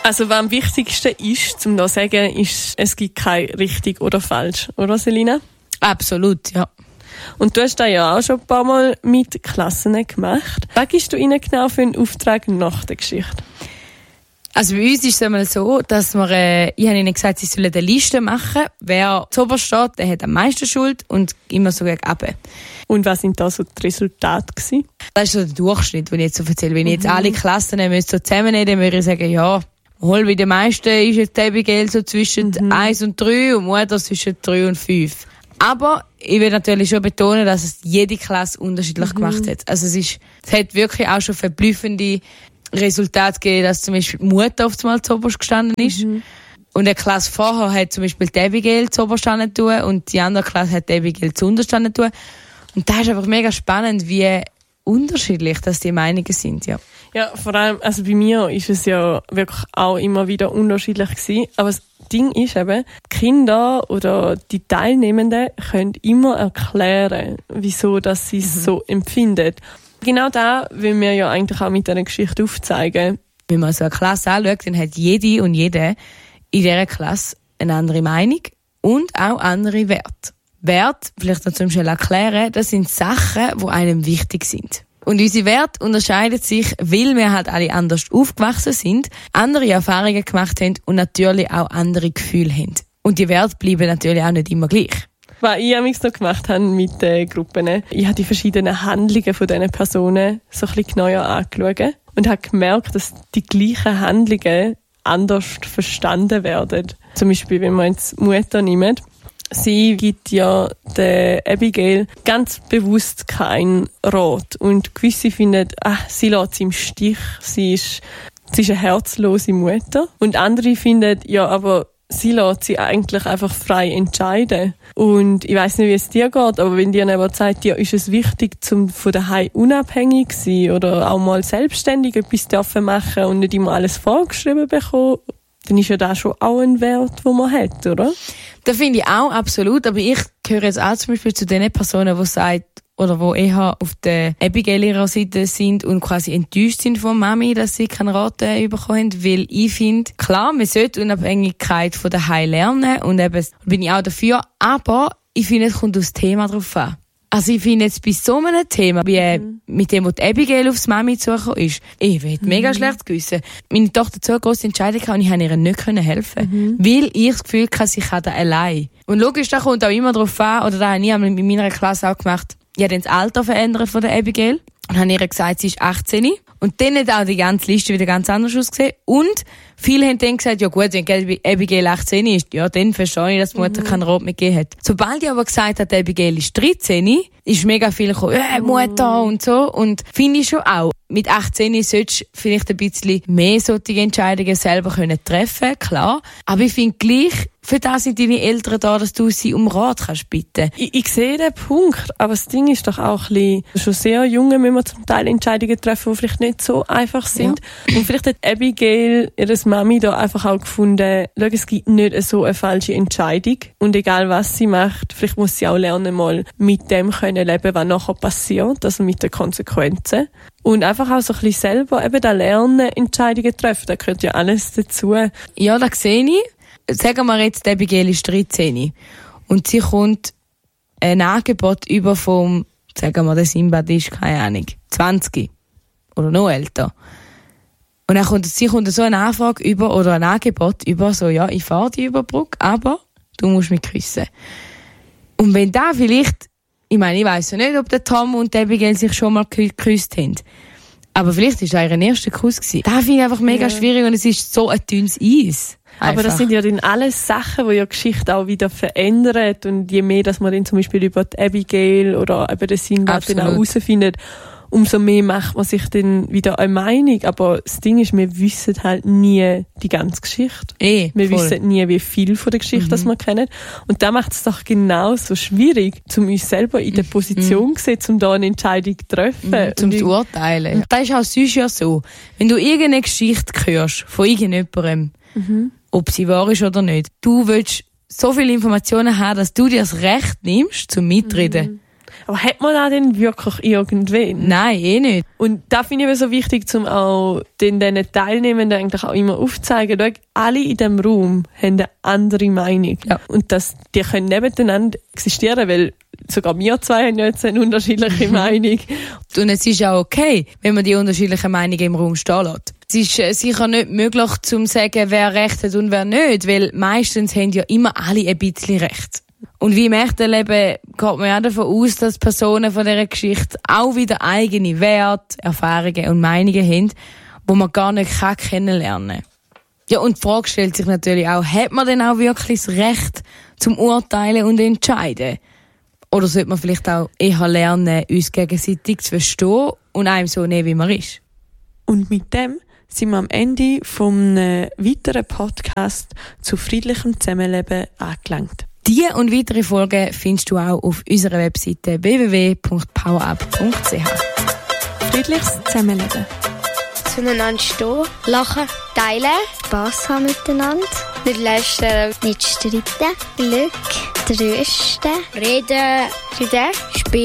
Also was am wichtigsten ist, zum noch sagen, ist, es gibt kein richtig oder falsch, oder Selina? Absolut, ja. Und du hast das ja auch schon ein paar Mal mit Klassen gemacht. Was gibst du ihnen genau für einen Auftrag nach der Geschichte? Also bei uns ist es einmal so, dass wir, ich habe ihnen gesagt, sie sollen eine Liste machen. Wer zuoberst steht, der hat am meisten Schuld und immer so gegen runter. Und was sind da so die Resultate gewesen? Das ist so der Durchschnitt, den ich jetzt so erzähle. Wenn ich jetzt alle Klassen so zusammennehmen, dann würde ich sagen, ja, hol wie der meisten ist jetzt Abigail so zwischen 1 und 3 und Mutter zwischen 3 und 5. Aber ich will natürlich schon betonen, dass es jede Klasse unterschiedlich gemacht hat. Also es hat wirklich auch schon verblüffende Resultate gegeben, dass zum Beispiel die Mutter auf einmal zuoberst gestanden ist. Und eine Klasse vorher hat zum Beispiel die Abigail zuoberst gestanden tun und die andere Klasse hat die Abigail zuunterst gestanden tun. Und das ist einfach mega spannend, wie unterschiedlich dass die Meinungen sind, ja. Ja, vor allem, also bei mir ist es ja wirklich auch immer wieder unterschiedlich gewesen. Aber das Ding ist eben, die Kinder oder die Teilnehmenden können immer erklären, wieso dass sie es so empfinden. Genau da will wir ja eigentlich auch mit dieser Geschichte aufzeigen. Wenn man so eine Klasse anschaut, dann hat jede und jeder in dieser Klasse eine andere Meinung und auch andere Werte. Werte, vielleicht noch zum Beispiel erklären, das sind Sachen, die einem wichtig sind. Und unsere Werte unterscheiden sich, weil wir halt alle anders aufgewachsen sind, andere Erfahrungen gemacht haben und natürlich auch andere Gefühle haben. Und die Werte bleiben natürlich auch nicht immer gleich. Was ich noch gemacht habe mit den Gruppen, ich habe die verschiedenen Handlungen von diesen Personen so ein bisschen genauer angeschaut und habe gemerkt, dass die gleichen Handlungen anders verstanden werden. Zum Beispiel, wenn man jetzt Mutter nimmt, sie gibt ja der Abigail ganz bewusst keinen Rat. Und gewisse finden, sie lässt sie im Stich, sie ist eine herzlose Mutter. Und andere finden, ja, aber sie lässt sie eigentlich einfach frei entscheiden. Und ich weiss nicht, wie es dir geht, aber wenn dir aber sagt, ja, ist es wichtig, von daheim unabhängig zu sein oder auch mal selbstständig etwas dürfen machen und nicht immer alles vorgeschrieben bekommen, dann ist ja das schon auch ein Wert, den man hat, oder? Das finde ich auch, absolut. Aber ich gehöre jetzt auch zum Beispiel zu den Personen, die sagen, oder wo eher auf der Abigail ihrer Seite sind und quasi enttäuscht sind von Mami, dass sie keinen Rat bekommen haben. Weil ich finde, klar, man sollte Unabhängigkeit von daheim lernen und eben bin ich auch dafür. Aber ich finde, es kommt aufs Thema drauf an. Also ich finde jetzt bei so einem Thema, wie mit dem, wo die Abigail aufs Mami zugekommen ist, ich hätte mega schlecht gewissen. Meine Tochter so eine grosse Entscheidung hatte und ich konnte ihr nicht helfen. Weil ich das Gefühl hatte, sie kann das allein. Und logisch, da kommt auch immer drauf an, oder da habe ich einmal mit meiner Klasse auch gemacht, ich habe dann das Alter verändert von der Abigail und habe ihr gesagt, sie ist 18. Und dann hat auch die ganze Liste wieder ganz anders ausgesehen. Und viele haben dann gesagt, ja gut, wenn Abigail 18 ist, ja, dann verstehe ich, dass die Mutter keinen Rat mehr gegeben hat. Sobald ich aber gesagt habe, Abigail ist 13, ist mega viel gekommen, Mutter und so. Und finde ich schon auch. Mit 18 solltest du vielleicht ein bisschen mehr solche Entscheidungen selber treffen können, klar. Aber ich finde gleich, für das sind deine Eltern da, dass du sie um Rat kannst bitten. Ich sehe den Punkt, aber das Ding ist doch auch ein bisschen, schon sehr junge müssen wir zum Teil Entscheidungen treffen, die vielleicht nicht so einfach sind. Ja. Und vielleicht hat Abigail, ihre Mami, da einfach auch gefunden, schau, es gibt nicht so eine falsche Entscheidung. Und egal was sie macht, vielleicht muss sie auch lernen, mal mit dem können leben, was nachher passiert, also mit den Konsequenzen. Und einfach auch so ein bisschen selber eben da lernen, Entscheidungen treffen. Da gehört ja alles dazu. Ja, das sehe ich. Sagen wir jetzt, Abigail ist 13. Und sie kommt ein Angebot über vom, sagen wir, der Simbad ist, keine Ahnung, 20. Oder noch älter. Und dann kommt so eine Anfrage über, oder ein Angebot über, so, ja, ich fahre die über die Brücke, aber du musst mich küssen. Und wenn da vielleicht, ich meine, ich weiss ja nicht, ob der Tom und die Abigail sich schon mal geküsst haben. Aber vielleicht war das ihr erster Kuss gewesen. Das finde ich einfach mega schwierig und es ist so ein dünnes Eis. Einfach. Aber das sind ja dann alles Sachen, die ja die Geschichte auch wieder verändern. Und je mehr, dass man dann zum Beispiel über die Abigail oder über den Sinbad dann auch herausfindet, umso mehr macht man sich dann wieder eine Meinung. Aber das Ding ist, wir wissen halt nie die ganze Geschichte. Wir wissen nie, wie viel von der Geschichte das wir kennen. Und da macht es doch genauso schwierig, um uns selber in der Position zu sehen, um da eine Entscheidung zu treffen. Zum zu urteilen. Das ist auch sonst ja so. Wenn du irgendeine Geschichte hörst von irgendjemandem, ob sie wahr ist oder nicht, du willst so viele Informationen haben, dass du dir das Recht nimmst, zum Mitreden. Aber hat man das denn wirklich irgendwen? Nein, nicht. Und da finde ich eben so wichtig, um auch diesen Teilnehmenden eigentlich auch immer aufzuzeigen, schau, alle in diesem Raum haben eine andere Meinung. Ja. Und die können nebeneinander existieren, weil sogar wir zwei haben jetzt eine unterschiedliche Meinung. Und es ist auch okay, wenn man die unterschiedlichen Meinungen im Raum stehen lässt. Es ist sicher nicht möglich, zu sagen, wer recht hat und wer nicht, weil meistens haben ja immer alle ein bisschen recht. Und wie im echten Leben geht man ja davon aus, dass Personen von dieser Geschichte auch wieder eigene Werte, Erfahrungen und Meinungen haben, die man gar nicht kennenlernen kann. Ja, und die Frage stellt sich natürlich auch, hat man denn auch wirklich das Recht zum Urteilen und Entscheiden? Oder sollte man vielleicht auch eher lernen, uns gegenseitig zu verstehen und einem so nehmen, wie man ist? Und mit dem sind wir am Ende vom weiteren Podcast zu friedlichem Zusammenleben angelangt. Diese und weitere Folgen findest du auch auf unserer Webseite www.powerup.ch. Friedliches Zusammenleben. Zueinander stehen, lachen, teilen, Spass haben miteinander, nicht lästern, nicht streiten, Glück, trösten, reden, spielen.